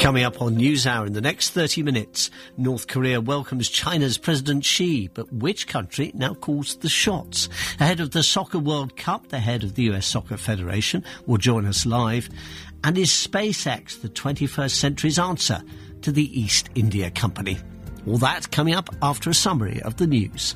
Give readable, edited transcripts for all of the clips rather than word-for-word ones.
Coming up on NewsHour in the next 30 minutes, North Korea welcomes China's President Xi, but which country now calls the shots? Ahead of the Soccer World Cup, the head of the US Soccer Federation will join us live. And is SpaceX the 21st century's answer to the East India Company? All that coming up after a summary of the news.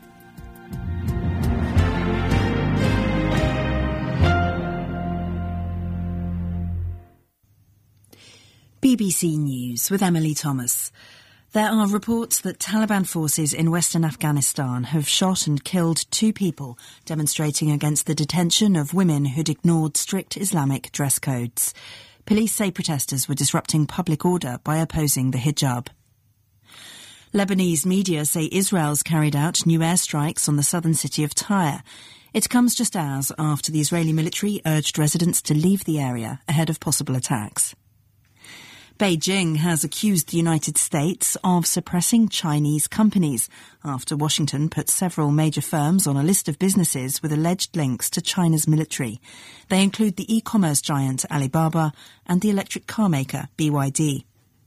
BBC News with Emily Thomas. There are reports that Taliban forces in western Afghanistan have shot and killed 2 people demonstrating against the detention of women who'd ignored strict Islamic dress codes. Police say protesters were disrupting public order by opposing the hijab. Lebanese media say Israel's carried out new airstrikes on the southern city of Tyre. It comes just hours after the Israeli military urged residents to leave the area ahead of possible attacks. Beijing has accused the United States of suppressing Chinese companies after Washington put several major firms on a list of businesses with alleged links to China's military. They include the e-commerce giant Alibaba and the electric car maker BYD.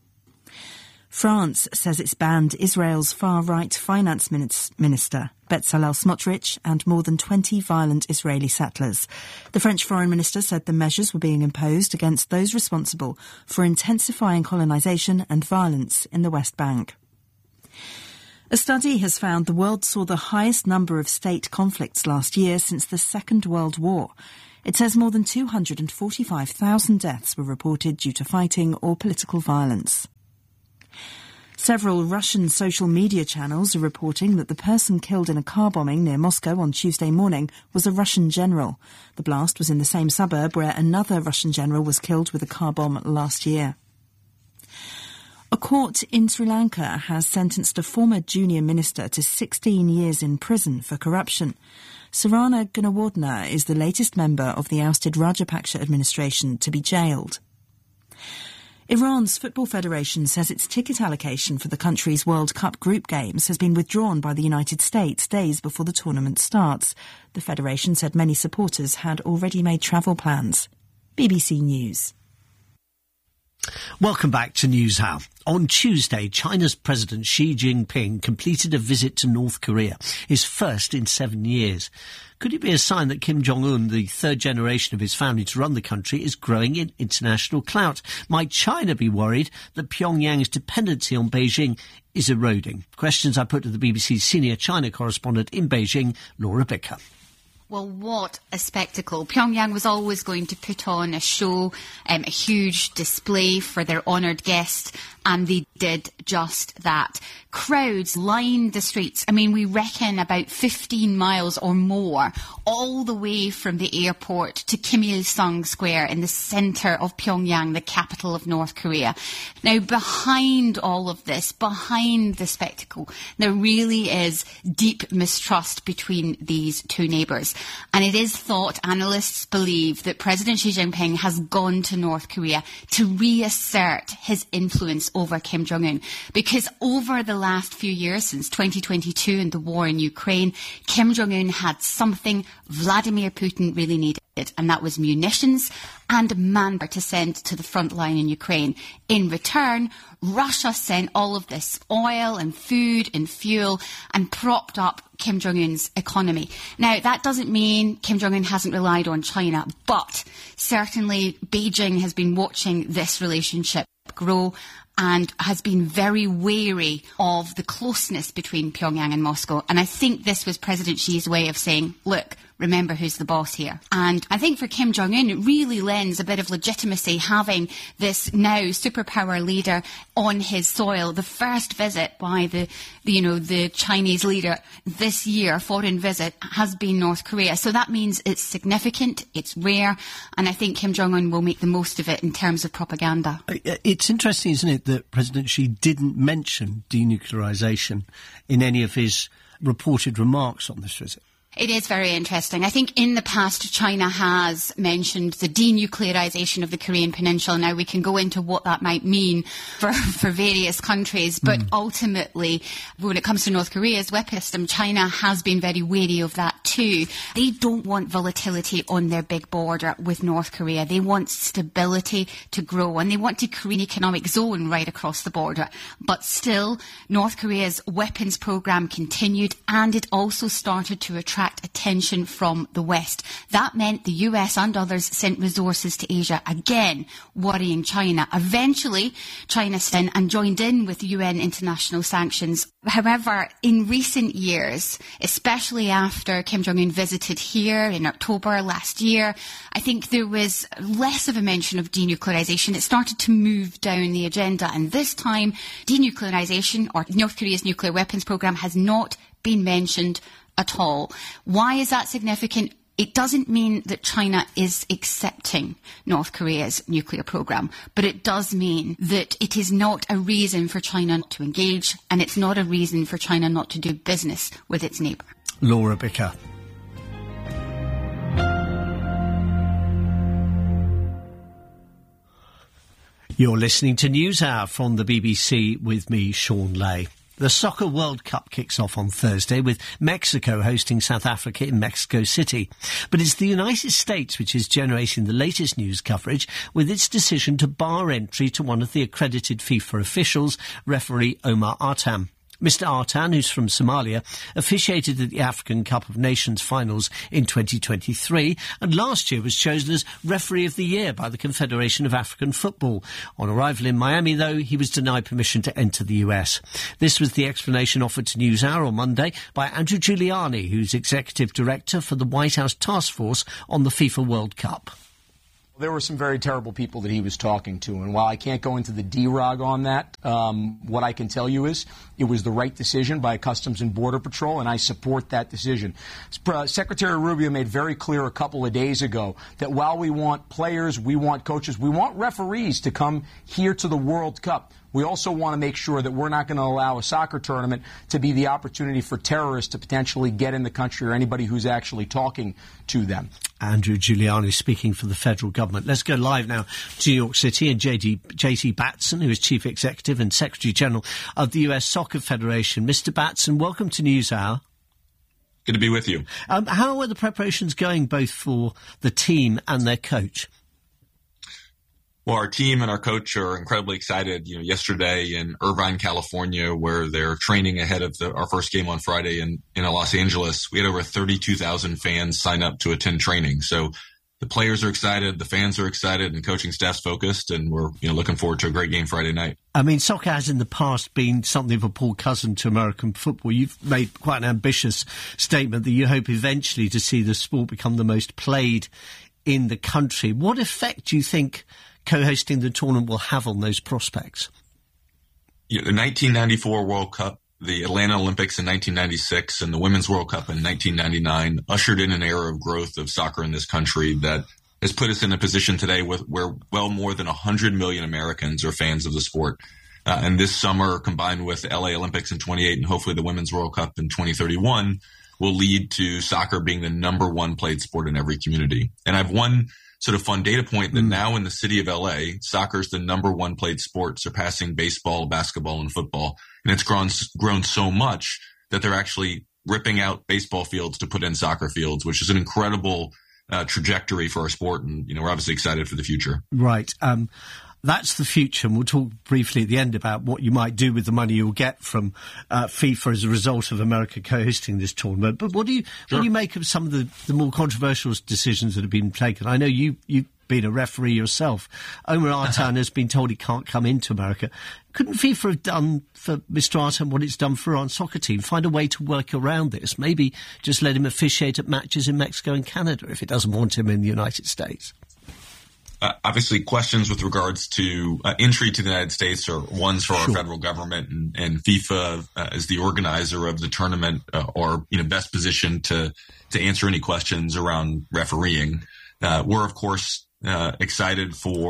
France says it's banned Israel's far-right finance minister, Bezalel Smotrich, and more than 20 violent Israeli settlers. The French foreign minister said the measures were being imposed against those responsible for intensifying colonisation and violence in the West Bank. A study has found the world saw the highest number of state conflicts last year since the Second World War. It says more than 245,000 deaths were reported due to fighting or political violence. Several Russian social media channels are reporting that the person killed in a car bombing near Moscow on Tuesday morning was a Russian general. The blast was in the same suburb where another Russian general was killed with a car bomb last year. A court in Sri Lanka has sentenced a former junior minister to 16 years in prison for corruption. Sarana Gunawardena is the latest member of the ousted Rajapaksa administration to be jailed. Iran's Football Federation says its ticket allocation for the country's World Cup group games has been withdrawn by the United States days before the tournament starts. The federation said many supporters had already made travel plans. BBC News. Welcome back to NewsHour. On Tuesday, China's President Xi Jinping completed a visit to North Korea, his first in 7 years. Could it be a sign that Kim Jong-un, the third generation of his family to run the country, is growing in international clout? Might China be worried that Pyongyang's dependency on Beijing is eroding? Questions I put to the BBC's senior China correspondent in Beijing, Laura Bicker. Well, what a spectacle. Pyongyang was always going to put on a show, a huge display for their honoured guests, and they did just that. Crowds lined the streets. I mean, we reckon about 15 miles or more, all the way from the airport to Kim Il-sung Square in the centre of Pyongyang, the capital of North Korea. Now, behind all of this, behind the spectacle, there really is deep mistrust between these two neighbours. And it is thought, analysts believe, that President Xi Jinping has gone to North Korea to reassert his influence over Kim Jong-un. Because over the last few years, since 2022 and the war in Ukraine, Kim Jong-un had something Vladimir Putin really needed, and that was munitions and manpower to send to the front line in Ukraine. In return, Russia sent all of this oil and food and fuel and propped up Kim Jong-un's economy. Now, that doesn't mean Kim Jong-un hasn't relied on China, but certainly Beijing has been watching this relationship grow and has been very wary of the closeness between Pyongyang and Moscow. And I think this was President Xi's way of saying, look, remember who's the boss here. And I think for Kim Jong-un, it really lends a bit of legitimacy having this now superpower leader on his soil. The first visit by the Chinese leader this year, foreign visit, has been North Korea. So that means it's significant, it's rare, and I think Kim Jong-un will make the most of it in terms of propaganda. It's interesting, isn't it, that President Xi didn't mention denuclearisation in any of his reported remarks on this visit? It is very interesting. I think in the past, China has mentioned the denuclearization of the Korean Peninsula. Now, we can go into what that might mean for various countries, but ultimately, when it comes to North Korea's weapon system, China has been very wary of that too. They don't want volatility on their big border with North Korea. They want stability to grow, and they want to create an economic zone right across the border. But still, North Korea's weapons program continued, and it also started to attract attention from the West. That meant the US and others sent resources to Asia, again worrying China. Eventually, China stepped in and joined in with UN international sanctions. However, in recent years, especially after Kim Jong-un visited here in October last year, I think there was less of a mention of denuclearization. It started to move down the agenda, and this time, denuclearization, or North Korea's nuclear weapons program, has not been mentioned at all. Why is that significant? It doesn't mean that China is accepting North Korea's nuclear program, but it does mean that it is not a reason for China not to engage, and it's not a reason for China not to do business with its neighbour. Laura Bicker. You're listening to NewsHour from the BBC with me, Sean Lay. The Soccer World Cup kicks off on Thursday with Mexico hosting South Africa in Mexico City. But it's the United States which is generating the latest news coverage with its decision to bar entry to one of the accredited FIFA officials, referee Omar Artan. Mr. Artan, who's from Somalia, officiated at the African Cup of Nations finals in 2023 and last year was chosen as Referee of the Year by the Confederation of African Football. On arrival in Miami, though, he was denied permission to enter the US. This was the explanation offered to NewsHour on Monday by Andrew Giuliani, who's Executive Director for the White House Task Force on the FIFA World Cup. There were some very terrible people that he was talking to, and while I can't go into the D-Rog on that, what I can tell you is it was the right decision by Customs and Border Patrol, and I support that decision. Secretary Rubio made very clear a couple of days ago that while we want players, we want coaches, we want referees to come here to the World Cup. We also want to make sure that we're not going to allow a soccer tournament to be the opportunity for terrorists to potentially get in the country or anybody who's actually talking to them. Andrew Giuliani speaking for the federal government. Let's go live now to New York City and J.T. Batson, who is Chief Executive and Secretary General of the US Soccer Federation. Mr. Batson, welcome to NewsHour. Good to be with you. How are the preparations going both for the team and their coach? Well, our team and our coach are incredibly excited. Yesterday in Irvine, California, where they're training ahead of our first game on Friday in Los Angeles, we had over 32,000 fans sign up to attend training. So the players are excited, the fans are excited, and coaching staff's focused, and we're looking forward to a great game Friday night. I mean, soccer has in the past been something of a poor cousin to American football. You've made quite an ambitious statement that you hope eventually to see the sport become the most played in the country. What effect do you think co-hosting the tournament will have on those prospects? The 1994 World Cup, the Atlanta Olympics in 1996, and the Women's World Cup in 1999 ushered in an era of growth of soccer in this country that has put us in a position today where well more than 100 million Americans are fans of the sport. And this summer, combined with the LA Olympics in 28 and hopefully the Women's World Cup in 2031, will lead to soccer being the number one played sport in every community. And I've one sort of fun data point that now in the city of LA, soccer is the number one played sport, surpassing baseball, basketball, and football. And it's grown so much that they're actually ripping out baseball fields to put in soccer fields, which is an incredible trajectory for our sport. And, we're obviously excited for the future. Right. That's the future, and we'll talk briefly at the end about what you might do with the money you'll get from FIFA as a result of America co-hosting this tournament. But what do you make of some of the more controversial decisions that have been taken? I know you've been a referee yourself. Omar Artan has been told he can't come into America. Couldn't FIFA have done for Mr. Artan what it's done for our soccer team? Find a way to work around this. Maybe just let him officiate at matches in Mexico and Canada if it doesn't want him in the United States. Obviously, questions with regards to entry to the United States are ones for our federal government, and FIFA, as the organizer of the tournament, are best positioned to answer any questions around refereeing. We're of course excited for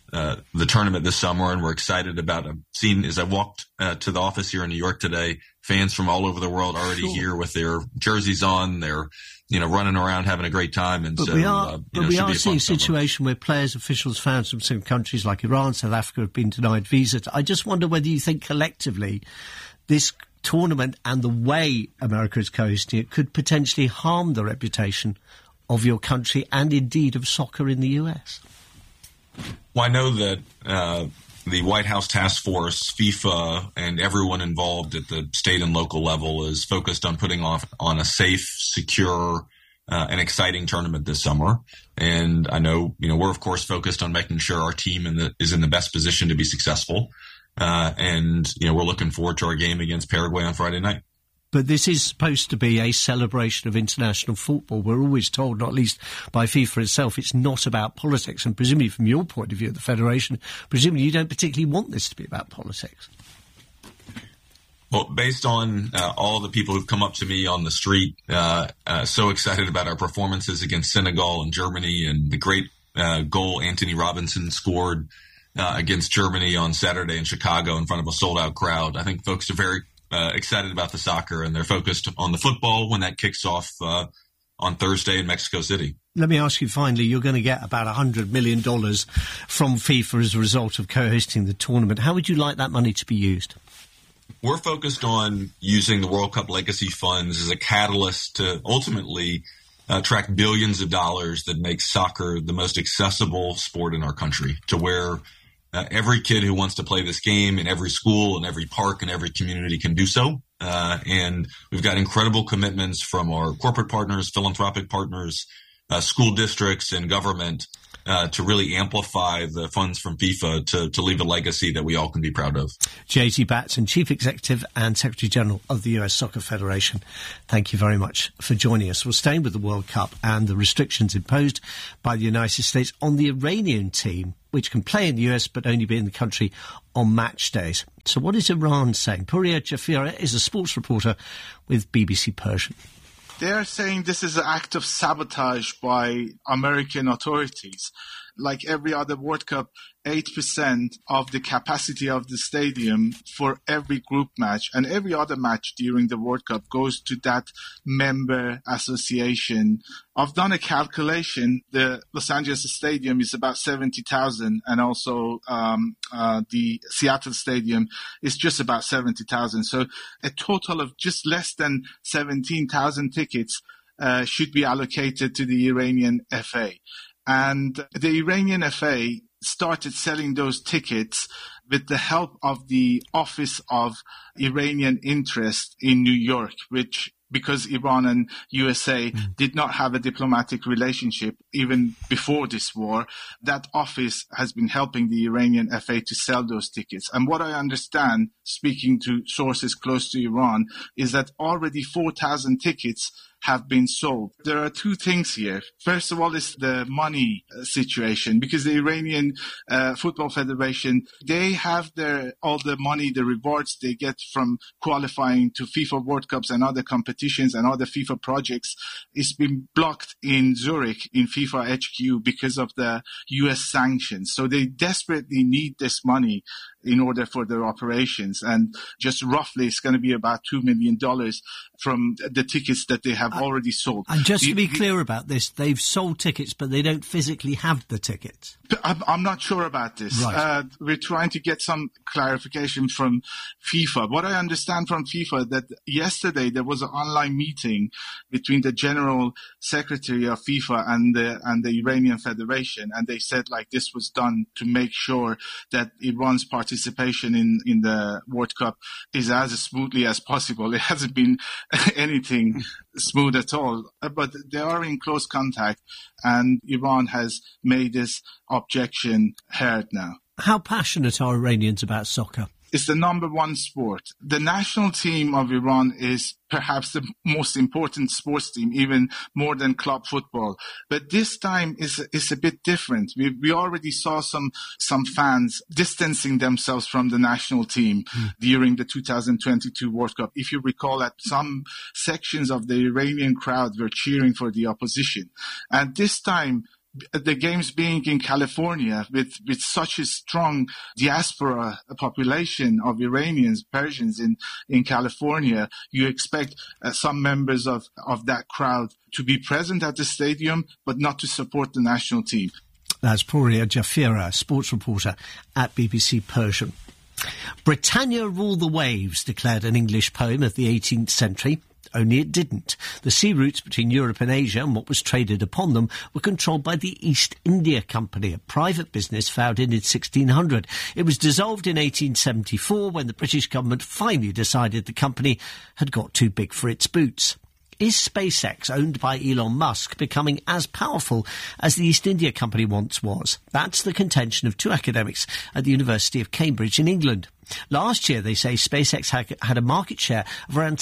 the tournament this summer, and we're excited about it. I've seen, as I walked to the office here in New York today, fans from all over the world already here with their jerseys on. They're, running around having a great time. And we are seeing a situation where players, officials, fans from some countries like Iran, South Africa have been denied visas. I just wonder whether you think collectively this tournament and the way America is co-hosting it could potentially harm the reputation of your country and indeed of soccer in the US. Well, I know that the White House Task Force, FIFA, and everyone involved at the state and local level is focused on putting on a safe, secure, and exciting tournament this summer. And I know, we're of course focused on making sure our team is in the best position to be successful. And we're looking forward to our game against Paraguay on Friday night. But this is supposed to be a celebration of international football. We're always told, not least by FIFA itself, it's not about politics. And presumably from your point of view at the Federation, presumably you don't particularly want this to be about politics. Well, based on all the people who've come up to me on the street, so excited about our performances against Senegal and Germany, and the great goal Anthony Robinson scored against Germany on Saturday in Chicago in front of a sold-out crowd. I think folks are very excited about the soccer, and they're focused on the football when that kicks off on Thursday in Mexico City. Let me ask you finally, you're going to get about $100 million from FIFA as a result of co-hosting the tournament. How would you like that money to be used? We're focused on using the World Cup Legacy Funds as a catalyst to ultimately attract billions of dollars that make soccer the most accessible sport in our country, to where every kid who wants to play this game in every school and every park and every community can do so. And we've got incredible commitments from our corporate partners, philanthropic partners, school districts, and government to really amplify the funds from FIFA to leave a legacy that we all can be proud of. J.T. Batson, Chief Executive and Secretary General of the US Soccer Federation, thank you very much for joining us. We're staying with the World Cup and the restrictions imposed by the United States on the Iranian team, which can play in the US but only be in the country on match days. So what is Iran saying? Pouria Jafira is a sports reporter with BBC Persian. They are saying this is an act of sabotage by American authorities. Like every other World Cup, 8% of the capacity of the stadium for every group match and every other match during the World Cup goes to that member association. I've done a calculation. The Los Angeles Stadium is about 70,000, and also the Seattle Stadium is just about 70,000. So a total of just less than 17,000 tickets should be allocated to the Iranian FA. And the Iranian FA started selling those tickets with the help of the Office of Iranian Interest in New York, which, because Iran and USA did not have a diplomatic relationship even before this war, that office has been helping the Iranian FA to sell those tickets. And what I understand, speaking to sources close to Iran, is that already 4,000 tickets have been sold. There are two things here. First of all, is the money situation, because the Iranian Football Federation, they have all the money, the rewards they get from qualifying to FIFA World Cups and other competitions and other FIFA projects is been blocked in Zurich in FIFA HQ because of the US sanctions. So they desperately need this money in order for their operations. And just roughly, it's going to be about $2 million from the tickets that they have already sold. And just to be clear about this, they've sold tickets, but they don't physically have the tickets. I'm not sure about this. Right. We're trying to get some clarification from FIFA. What I understand from FIFA, that yesterday there was an online meeting between the General Secretary of FIFA and the Iranian Federation, and they said like this was done to make sure that Iran's participation in the World Cup is as smoothly as possible. It hasn't been anything smooth at all, but they are in close contact, and Iran has made this objection heard now. How passionate are Iranians about soccer? It's the number one sport. The national team of Iran is perhaps the most important sports team, even more than club football. But this time is a bit different. We already saw some fans distancing themselves from the national team during the 2022 World Cup. If you recall that some sections of the Iranian crowd were cheering for the opposition. And this time, the Games being in California with such a strong diaspora population of Iranians, Persians in California, you expect some members of that crowd to be present at the stadium, but not to support the national team. That's Pouria Jafira, sports reporter at BBC Persian. Britannia rule the waves, declared an English poem of the 18th century. Only it didn't. The sea routes between Europe and Asia and what was traded upon them were controlled by the East India Company, a private business founded in 1600. It was dissolved in 1874 when the British government finally decided the company had got too big for its boots. Is SpaceX, owned by Elon Musk, becoming as powerful as the East India Company once was? That's the contention of two academics at the University of Cambridge in England. Last year, they say SpaceX had a market share of around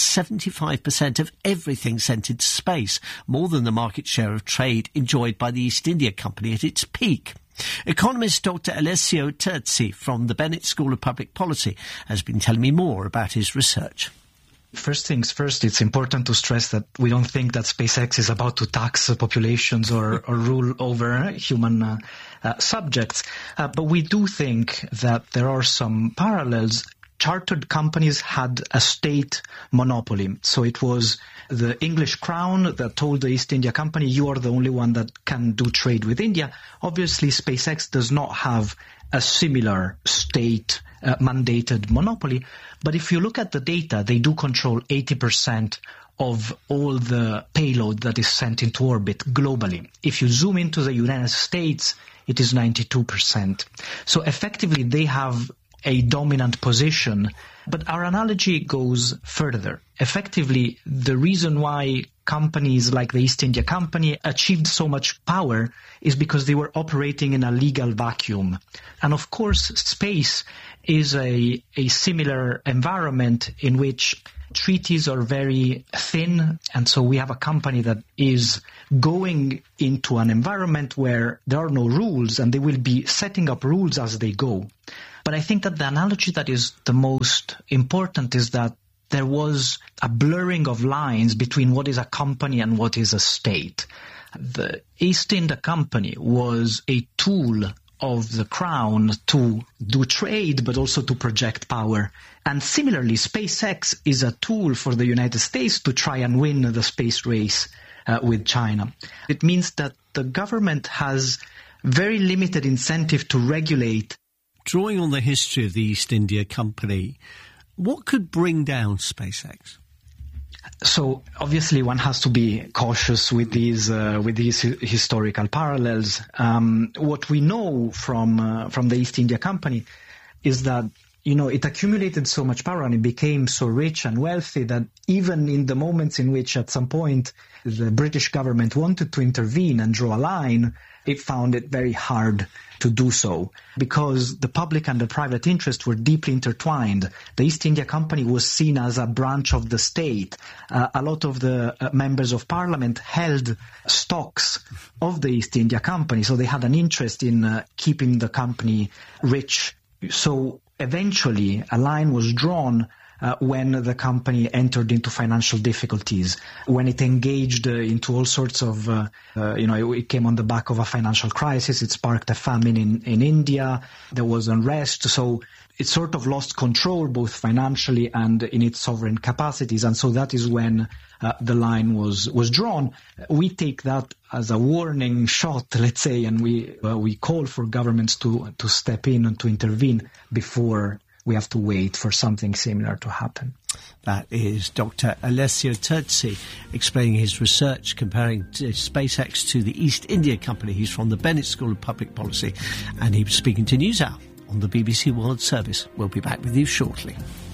75% of everything sent into space, more than the market share of trade enjoyed by the East India Company at its peak. Economist Dr. Alessio Terzi from the Bennett School of Public Policy has been telling me more about his research. First things first, it's important to stress that we don't think that SpaceX is about to tax populations or rule over human subjects. But we do think that there are some parallels. Chartered companies had a state monopoly. So it was the English crown that told the East India Company, you are the only one that can do trade with India. Obviously, SpaceX does not have a similar state mandated monopoly. But if you look at the data, they do control 80% of all the payload that is sent into orbit globally. If you zoom into the United States, it is 92%. So effectively, they have a dominant position. But our analogy goes further. Effectively, the reason why companies like the East India Company achieved so much power is because they were operating in a legal vacuum. And of course, space is a similar environment in which treaties are very thin. And so we have a company that is going into an environment where there are no rules, and they will be setting up rules as they go. But I think that the analogy that is the most important is that there was a blurring of lines between what is a company and what is a state. The East India Company was a tool of the crown to do trade, but also to project power. And similarly, SpaceX is a tool for the United States to try and win the space race with China. It means that the government has very limited incentive to regulate. Drawing on the history of the East India Company, what could bring down SpaceX? So obviously one has to be cautious with these historical parallels. What we know from the East India Company is that it accumulated so much power and it became so rich and wealthy that even in the moments in which at some point the British government wanted to intervene and draw a line, it found it very hard to do so because the public and the private interest were deeply intertwined. The East India Company was seen as a branch of the state. A lot of the members of parliament held stocks of the East India Company, so they had an interest in keeping the company rich. So eventually a line was drawn when the company entered into financial difficulties, when it engaged into all sorts of, it came on the back of a financial crisis, it sparked a famine in India, there was unrest, so it sort of lost control both financially and in its sovereign capacities, and so that is when the line was drawn. We take that as a warning shot, let's say, and we call for governments to step in and to intervene before we have to wait for something similar to happen. That is Dr. Alessio Terzi explaining his research comparing SpaceX to the East India Company. He's from the Bennett School of Public Policy, and he was speaking to NewsHour on the BBC World Service. We'll be back with you shortly.